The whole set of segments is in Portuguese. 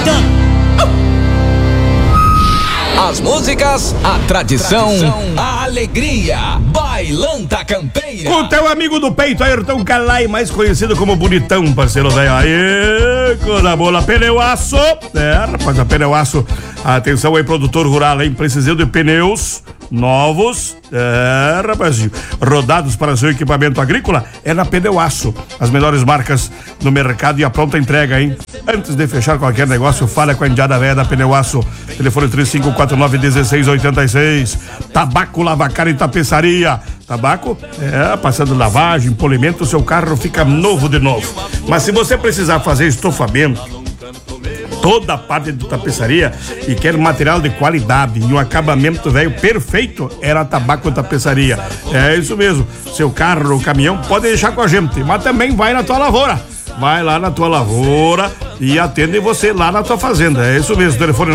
As músicas, a tradição, a alegria. Bailanta Campeira. O teu amigo do peito, Ayrton Calai, mais conhecido como Bonitão, parceiro velho. Aê, coisa boa, Pneuaço. Rapaz, a Pneuaço. Atenção aí, produtor rural, hein? Precisando de pneus novos, rapazinho, rodados para seu equipamento agrícola, é na Pneuaço. As melhores marcas no mercado e a pronta entrega, hein? Antes de fechar qualquer negócio, fala com a indiada velha da Pneuaço. Telefone 3549-1686. Tabaco, lavacar e tapeçaria. Tabaco, passando lavagem, polimento, seu carro fica novo de novo. Mas se você precisar fazer estofamento, toda a parte de tapeçaria e quer material de qualidade e um acabamento velho perfeito, era Tabaco Tapeçaria. É isso mesmo. Seu carro ou caminhão pode deixar com a gente, mas também vai na tua lavoura. Vai lá na tua lavoura e atende você lá na tua fazenda. É isso mesmo. Telefone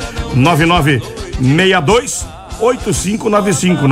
99962-8595.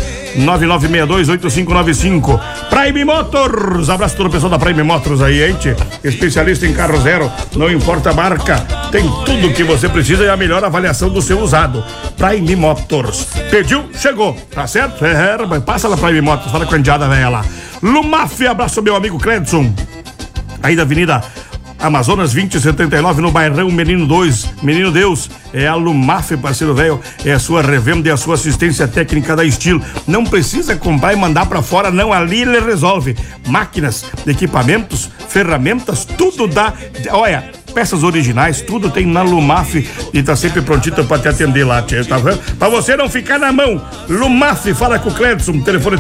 99962-8595. Prime Motors. Abraço todo o pessoal da Prime Motors aí, hein? Especialista em carro zero, não importa a marca, tem tudo que você precisa e a melhor avaliação do seu usado. Prime Motors. Pediu, chegou. Tá certo? Passa lá Prime Motors, fala com a indiada velha lá. Lumaf, abraço meu amigo Cledson. Aí da Avenida Amazonas 2079, no bairrão Menino Deus. É a Lumaf, parceiro velho. É a sua revenda e a sua assistência técnica da Estilo. Não precisa comprar e mandar pra fora, não. Ali ele resolve. Máquinas, equipamentos, ferramentas, tudo dá. Olha, peças originais, tudo tem na Lumaf e tá sempre prontito pra te atender lá, tia, tá vendo? Pra você não ficar na mão. Lumaf, fala com o Cledson, telefone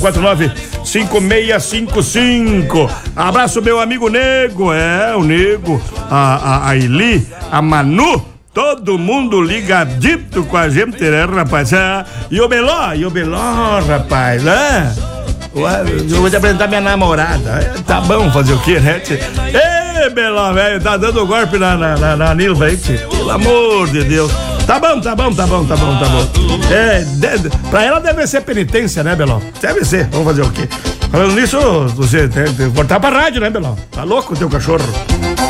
3549-5655. Abraço meu amigo Nego, o Nego, a Eli, a Manu, todo mundo ligadito com a gente, né, rapaz? E o Beló, rapaz, né? Eu vou te apresentar minha namorada. Tá bom, fazer o quê, né? Ei, Beló, velho, tá dando golpe na Nilva aí, tio. Pelo amor de Deus. Tá bom. Pra ela deve ser penitência, né, Beló? Deve ser, vamos fazer o quê? Falando nisso, você tem que voltar pra rádio, né, Beló? Tá louco o teu cachorro?